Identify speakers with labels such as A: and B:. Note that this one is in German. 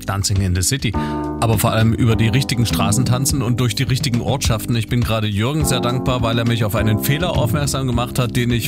A: Dancing in the City, aber vor allem über die richtigen Straßen tanzen und durch die richtigen Ortschaften. Ich bin gerade Jürgen sehr dankbar, weil er mich auf einen Fehler aufmerksam gemacht hat, den ich